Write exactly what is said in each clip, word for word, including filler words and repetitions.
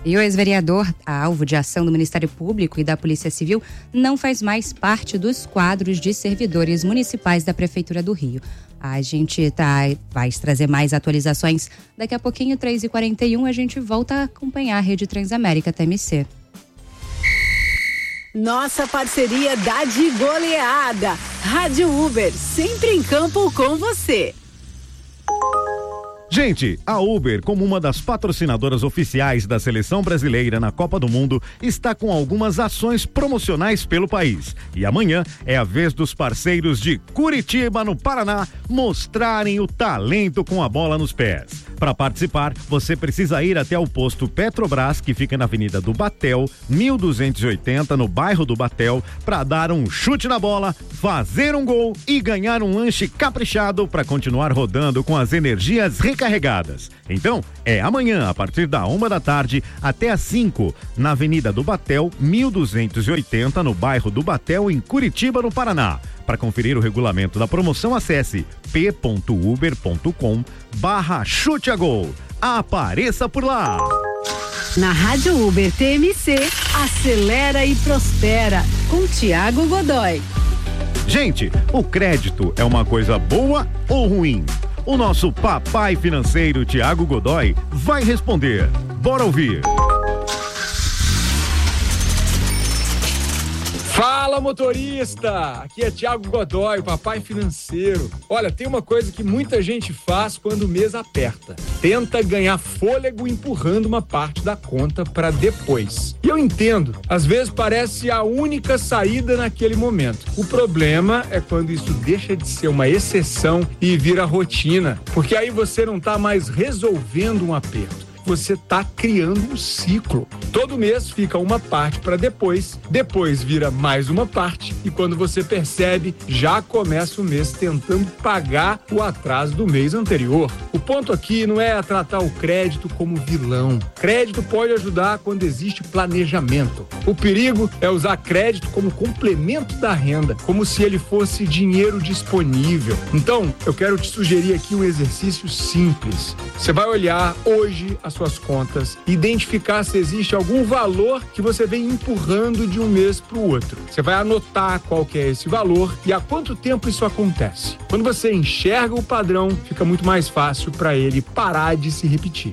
E o ex-vereador, alvo de ação do Ministério Público e da Polícia Civil, não faz mais parte dos quadros de servidores municipais da Prefeitura do Rio. A gente tá, vai trazer mais atualizações. Daqui a pouquinho, três e quarenta e um, a gente volta a acompanhar a Rede Transamérica T M C. Nossa parceria dá de goleada. Rádio Uber, sempre em campo com você. Gente, a Uber, como uma das patrocinadoras oficiais da Seleção Brasileira na Copa do Mundo, está com algumas ações promocionais pelo país. E amanhã é a vez dos parceiros de Curitiba, no Paraná, mostrarem o talento com a bola nos pés. Para participar, você precisa ir até o posto Petrobras, que fica na Avenida do Batel, mil duzentos e oitenta, no bairro do Batel, para dar um chute na bola, fazer um gol e ganhar um lanche caprichado para continuar rodando com as energias recarregadas. Então, é amanhã, a partir da uma da tarde até às cinco, na Avenida do Batel, mil duzentos e oitenta, no bairro do Batel, em Curitiba, no Paraná. Para conferir o regulamento da promoção, acesse p ponto uber ponto com barra chute a gol. Apareça por lá! Na Rádio Uber T M C, acelera e prospera, com Tiago Godoy. Gente, o crédito é uma coisa boa ou ruim? O nosso papai financeiro, Tiago Godoy, vai responder. Bora ouvir! Fala, motorista! Aqui é Tiago Godoy, papai financeiro. Olha, tem uma coisa que muita gente faz quando o mês aperta. Tenta ganhar fôlego empurrando uma parte da conta para depois. E eu entendo, às vezes parece a única saída naquele momento. O problema é quando isso deixa de ser uma exceção e vira rotina, porque aí você não tá mais resolvendo um aperto. Você está criando um ciclo. Todo mês fica uma parte para depois, depois vira mais uma parte e quando você percebe, já começa o mês tentando pagar o atraso do mês anterior. O ponto aqui não é tratar o crédito como vilão. Crédito pode ajudar quando existe planejamento. O perigo é usar crédito como complemento da renda, como se ele fosse dinheiro disponível. Então, eu quero te sugerir aqui um exercício simples. Você vai olhar hoje as suas contas, identificar se existe algum valor que você vem empurrando de um mês para o outro. Você vai anotar qual que é esse valor e há quanto tempo isso acontece. Quando você enxerga o padrão, fica muito mais fácil para ele parar de se repetir.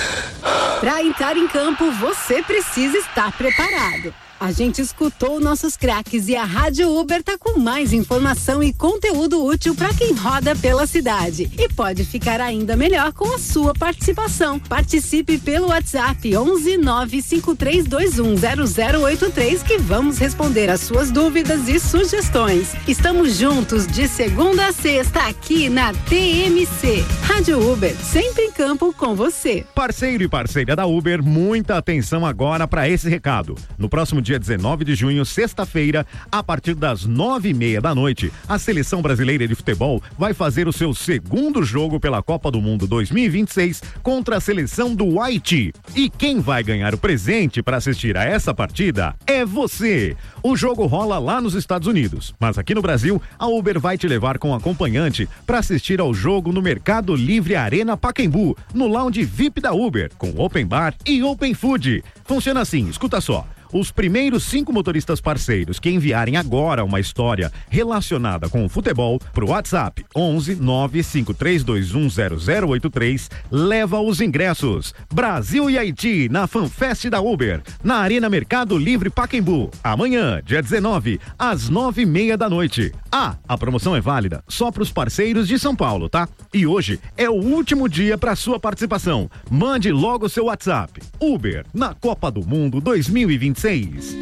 Para entrar em campo, você precisa estar preparado. A gente escutou nossos craques e a Rádio Uber tá com mais informação e conteúdo útil para quem roda pela cidade. E pode ficar ainda melhor com a sua participação. Participe pelo WhatsApp onze nove cinco três dois um zero zero oito três que vamos responder as suas dúvidas e sugestões. Estamos juntos de segunda a sexta aqui na T M C. Rádio Uber, sempre em campo com você. Parceiro e parceira da Uber, muita atenção agora para esse recado. No próximo dia dia dezenove de junho, sexta-feira, a partir das nove e meia da noite, a Seleção Brasileira de Futebol vai fazer o seu segundo jogo pela Copa do Mundo dois mil e vinte e seis contra a seleção do Haiti. E quem vai ganhar o presente para assistir a essa partida é você. O jogo rola lá nos Estados Unidos, mas aqui no Brasil, a Uber vai te levar com acompanhante para assistir ao jogo no Mercado Livre Arena Pacaembu, no lounge V I P da Uber, com Open Bar e Open Food. Funciona assim, escuta só. Os primeiros cinco motoristas parceiros que enviarem agora uma história relacionada com o futebol pro WhatsApp onze nove cinco três dois um zero zero oito três leva os ingressos. Brasil e Haiti na FanFest da Uber, na Arena Mercado Livre Pacaembu, amanhã, dia dezenove, às nove e meia da noite. Ah, a promoção é válida só para os parceiros de São Paulo, tá? E hoje é o último dia para sua participação. Mande logo seu WhatsApp. Uber na Copa do Mundo dois mil e vinte e seis.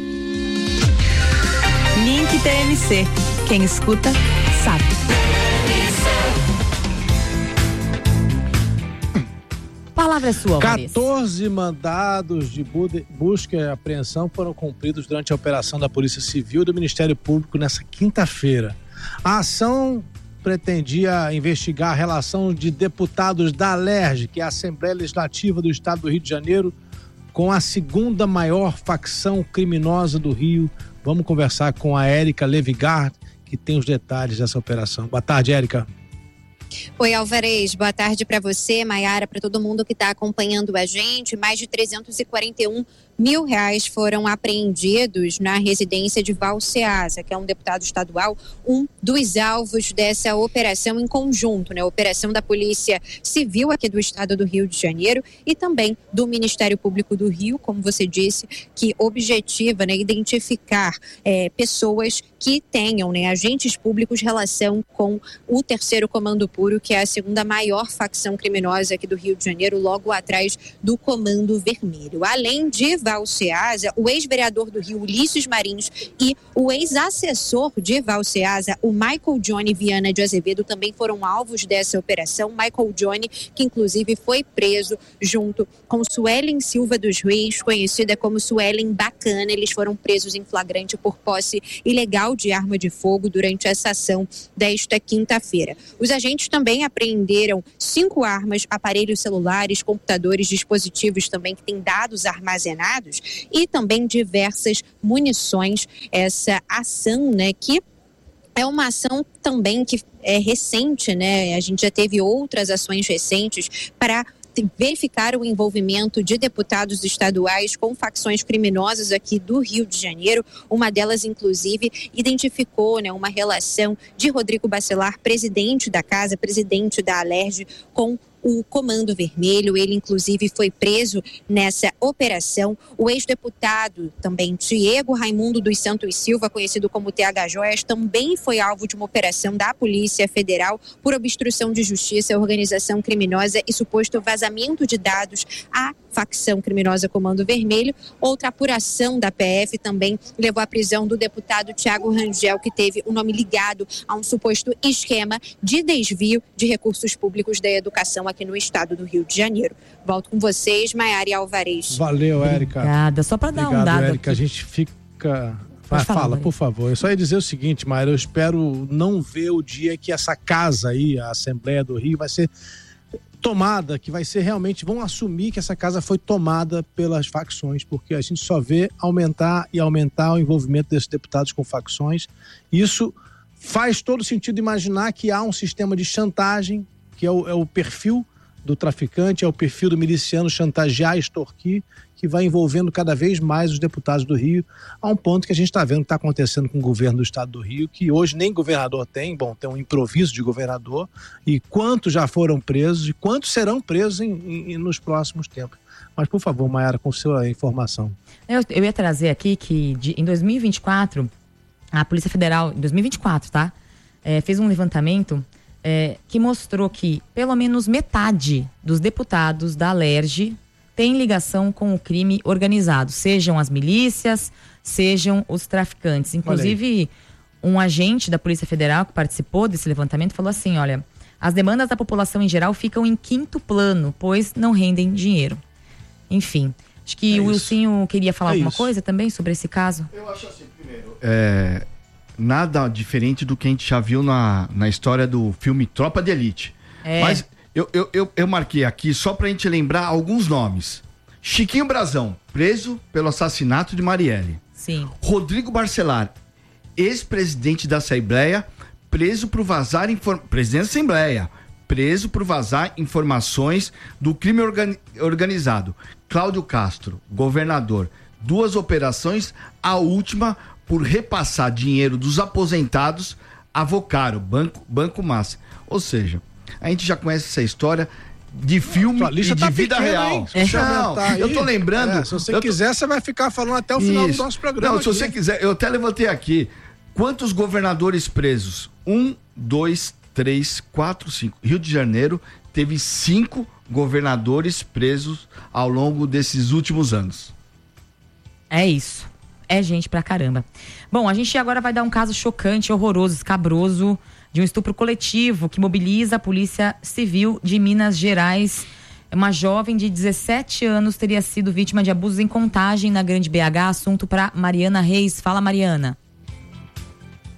Link T M C. Quem escuta, sabe. Palavra é sua, Maurício. quatorze mandados de busca e apreensão foram cumpridos durante a operação da Polícia Civil e do Ministério Público nessa quinta-feira. A ação pretendia investigar a relação de deputados da Alerj, que é a Assembleia Legislativa do Estado do Rio de Janeiro, com a segunda maior facção criminosa do Rio. Vamos conversar com a Érica Levigard, que tem os detalhes dessa operação. Boa tarde, Érica. Oi, Alvarez, boa tarde para você, Maiara, para todo mundo que está acompanhando a gente. Mais de trezentos e quarenta e um mil reais foram apreendidos na residência de Val Ceasa, que é um deputado estadual, um dos alvos dessa operação em conjunto, né? Operação da Polícia Civil aqui do estado do Rio de Janeiro e também do Ministério Público do Rio, como você disse, que objetiva, né, identificar é, pessoas que tenham, né, agentes públicos relação com o Terceiro Comando Puro, que é a segunda maior facção criminosa aqui do Rio de Janeiro, logo atrás do Comando Vermelho. Além de Val Ceasa, o ex-vereador do Rio, Ulisses Marinhos, e o ex-assessor de Val Ceasa, o Michael Johnny Viana de Azevedo, também foram alvos dessa operação. Michael Johnny, que inclusive foi preso junto com Suelen Silva dos Reis, conhecida como Suelen Bacana. Eles foram presos em flagrante por posse ilegal de arma de fogo durante essa ação desta quinta-feira. Os agentes também apreenderam cinco armas, aparelhos celulares, computadores, dispositivos também que têm dados armazenados e também diversas munições. Essa ação, né, que é uma ação também que é recente, né? A gente já teve outras ações recentes para verificar o envolvimento de deputados estaduais com facções criminosas aqui do Rio de Janeiro. Uma delas, inclusive, identificou, né, uma relação de Rodrigo Bacelar, presidente da casa, presidente da Alerj, com o Comando Vermelho. Ele, inclusive, foi preso nessa operação. O ex-deputado também, Diego Raimundo dos Santos Silva, conhecido como T H Joias, também foi alvo de uma operação da Polícia Federal por obstrução de justiça, organização criminosa e suposto vazamento de dados à facção criminosa Comando Vermelho. Outra apuração da P F também levou à prisão do deputado Tiago Rangel, que teve o nome ligado a um suposto esquema de desvio de recursos públicos da educação aqui no estado do Rio de Janeiro. Volto com vocês, Maiara e Alvarez. Valeu, Érica. Obrigada. Só para dar Obrigado, um dado Érica. aqui. A gente fica... Vai, fala, fala, por favor. Eu só ia dizer o seguinte, Maiara, eu espero não ver o dia que essa casa aí, a Assembleia do Rio, vai ser tomada, que vai ser realmente, vão assumir que essa casa foi tomada pelas facções, porque a gente só vê aumentar e aumentar o envolvimento desses deputados com facções. Isso faz todo sentido imaginar que há um sistema de chantagem, que é o, é o perfil do traficante, é o perfil do miliciano chantagear, extorquir, que vai envolvendo cada vez mais os deputados do Rio, a um ponto que a gente está vendo que está acontecendo com o governo do estado do Rio, que hoje nem governador tem, bom, tem um improviso de governador, e quantos já foram presos e quantos serão presos em, em, nos próximos tempos. Mas, por favor, Maiara, com sua informação. Eu, eu ia trazer aqui que de, em dois mil e vinte e quatro, a Polícia Federal, em dois mil e vinte e quatro, tá? É, fez um levantamento é, que mostrou que pelo menos metade dos deputados da Alerj tem ligação com o crime organizado, sejam as milícias, sejam os traficantes. Inclusive, um agente da Polícia Federal que participou desse levantamento falou assim, olha, as demandas da população em geral ficam em quinto plano, pois não rendem dinheiro. Enfim, acho que é o Wilsinho queria falar é alguma isso. coisa também sobre esse caso. Eu acho assim, primeiro, é, nada diferente do que a gente já viu na, na história do filme Tropa de Elite. É. Mas eu, eu, eu, eu marquei aqui só pra gente lembrar alguns nomes. Chiquinho Brazão, preso pelo assassinato de Marielle. Sim. Rodrigo Bacelar, ex-presidente da Assembleia, preso por vazar inform... presidente da Assembleia, preso por vazar informações do crime organi... organizado. Cláudio Castro, governador, duas operações, a última por repassar dinheiro dos aposentados a Vocaro, Banco, Banco Massa. Ou seja, a gente já conhece essa história de filme e de tá vida pequena, real. É. Não, tá eu tô lembrando... É, se você eu quiser, tô... você vai ficar falando até o final Isso. do nosso programa. Não, se aqui. você quiser, eu até levantei aqui. Quantos governadores presos? Um, dois, três, quatro, cinco. Rio de Janeiro teve cinco governadores presos ao longo desses últimos anos. É isso. É gente pra caramba. Bom, a gente agora vai dar um caso chocante, horroroso, escabroso, de um estupro coletivo que mobiliza a Polícia Civil de Minas Gerais. Uma jovem de dezessete anos teria sido vítima de abusos em Contagem, na Grande B H. Assunto para Mariana Reis. Fala, Mariana.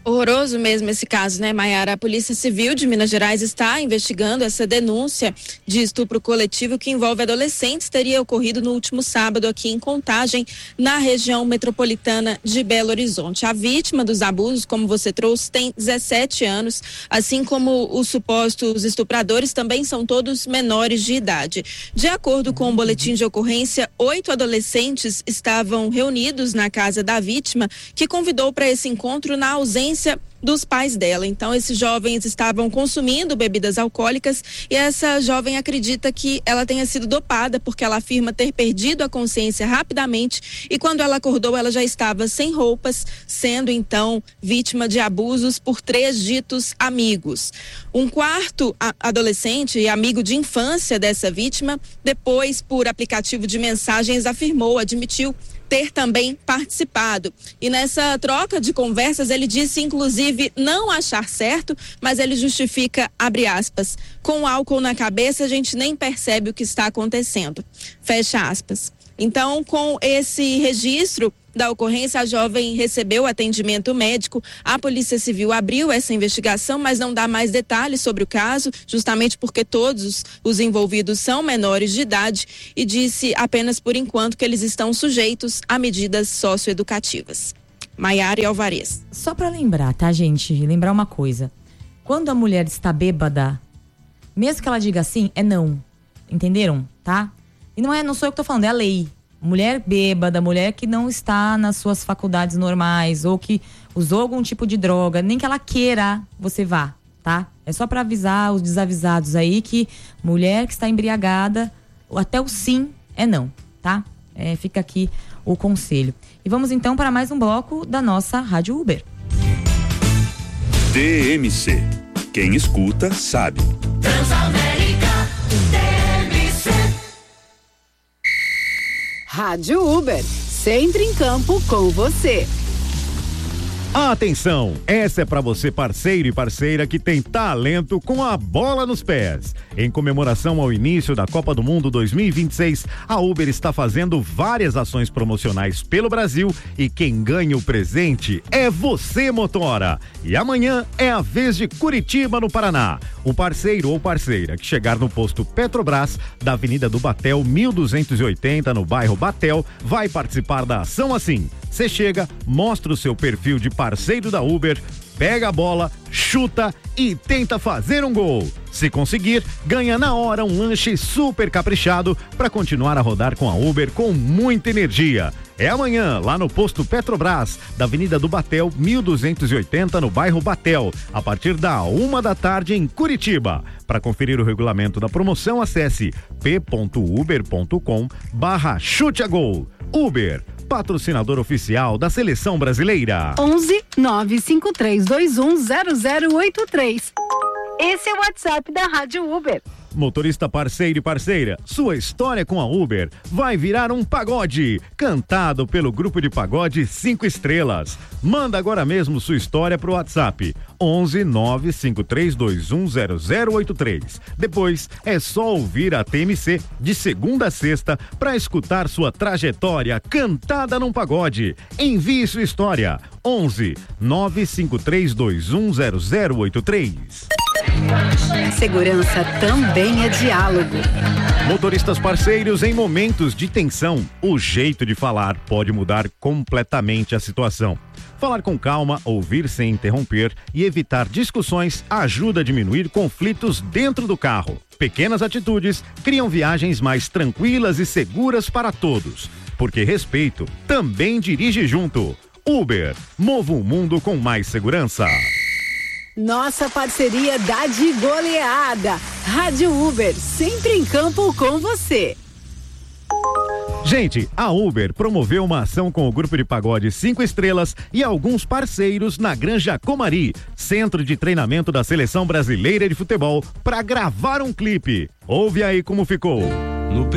Horroroso mesmo esse caso, né, Maiara? A Polícia Civil de Minas Gerais está investigando essa denúncia de estupro coletivo que envolve adolescentes. Teria ocorrido no último sábado aqui em Contagem, na região metropolitana de Belo Horizonte. A vítima dos abusos, como você trouxe, tem dezessete anos, assim como os supostos estupradores também são todos menores de idade. De acordo com o boletim de ocorrência, oito adolescentes estavam reunidos na casa da vítima, que convidou para esse encontro na ausência dos pais dela. Então, esses jovens estavam consumindo bebidas alcoólicas e essa jovem acredita que ela tenha sido dopada, porque ela afirma ter perdido a consciência rapidamente e quando ela acordou ela já estava sem roupas, sendo então vítima de abusos por três ditos amigos. Um quarto adolescente e amigo de infância dessa vítima, depois por aplicativo de mensagens afirmou, admitiu ter também participado. E nessa troca de conversas ele disse inclusive não achar certo, mas ele justifica, abre aspas, com álcool na cabeça a gente nem percebe o que está acontecendo. Fecha aspas. Então, com esse registro da ocorrência, a jovem recebeu atendimento médico. A Polícia Civil abriu essa investigação, mas não dá mais detalhes sobre o caso, justamente porque todos os envolvidos são menores de idade e disse apenas por enquanto que eles estão sujeitos a medidas socioeducativas. Maiara e Alvarez. Só para lembrar, tá, gente? Lembrar uma coisa. Quando a mulher está bêbada, mesmo que ela diga assim, é não. Entenderam? Tá? E não é, não sou eu que tô falando, é a lei. Mulher bêbada, mulher que não está nas suas faculdades normais ou que usou algum tipo de droga, nem que ela queira, você vá, tá? É só para avisar os desavisados aí que mulher que está embriagada, até o sim é não, tá? É, fica aqui o conselho. E vamos então para mais um bloco da nossa Rádio Uber. D M C. Quem escuta sabe. Transamérica D M C. Rádio Uber, sempre em campo com você. Atenção, essa é para você parceiro e parceira que tem talento com a bola nos pés. Em comemoração ao início da Copa do Mundo dois mil e vinte e seis, a Uber está fazendo várias ações promocionais pelo Brasil e quem ganha o presente é você, motora. E amanhã é a vez de Curitiba, no Paraná. O parceiro ou parceira que chegar no posto Petrobras da Avenida do Batel mil duzentos e oitenta, no bairro Batel, vai participar da ação assim. Você chega, mostra o seu perfil de parceiro da Uber, pega a bola, chuta e tenta fazer um gol. Se conseguir, ganha na hora um lanche super caprichado para continuar a rodar com a Uber com muita energia. É amanhã, lá no posto Petrobras, da Avenida do Batel, mil duzentos e oitenta, no bairro Batel, a partir da uma da tarde em Curitiba. Para conferir o regulamento da promoção, acesse p.uber.com barra chute a gol. Uber, patrocinador oficial da Seleção Brasileira. onze nove cinco três dois um zero zero oito três. Esse é o WhatsApp da Rádio Uber. Motorista parceiro e parceira, sua história com a Uber vai virar um pagode, cantado pelo grupo de pagode Cinco Estrelas. Manda agora mesmo sua história pro WhatsApp onze nove cinco três dois um zero zero oito três. Depois é só ouvir a T M C de segunda a sexta para escutar sua trajetória cantada num pagode. Envie sua história onze nove cinco três dois um zero zero oito três. Segurança também é diálogo. Motoristas parceiros, em momentos de tensão, o jeito de falar pode mudar completamente a situação. Falar com calma, ouvir sem interromper e evitar discussões ajuda a diminuir conflitos dentro do carro. Pequenas atitudes criam viagens mais tranquilas e seguras para todos. Porque respeito também dirige junto. Uber, mova o mundo com mais segurança. Nossa parceria dá de goleada. Rádio Uber, sempre em campo com você. Gente, a Uber promoveu uma ação com o grupo de pagode Cinco Estrelas e alguns parceiros na Granja Comari, centro de treinamento da Seleção Brasileira de Futebol, para gravar um clipe. Ouve aí como ficou.